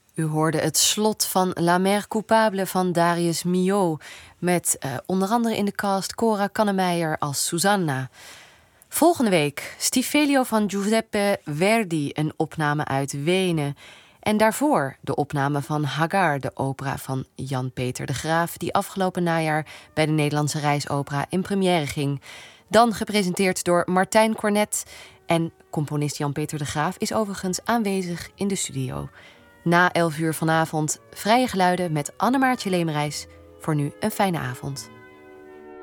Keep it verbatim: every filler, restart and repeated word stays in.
U hoorde het slot van La Mère Coupable van Darius Milhaud, met uh, onder andere in de cast Cora Kannemeyer als Susanna. Volgende week Stifelio van Giuseppe Verdi, een opname uit Wenen. En daarvoor de opname van Hagar, de opera van Jan-Peter de Graaf, die afgelopen najaar bij de Nederlandse Reisopera in première ging. Dan gepresenteerd door Martijn Cornet. En componist Jan-Peter de Graaf is overigens aanwezig in de studio. Na elf uur vanavond vrije geluiden met Annemaartje Leemreis. Voor nu een fijne avond.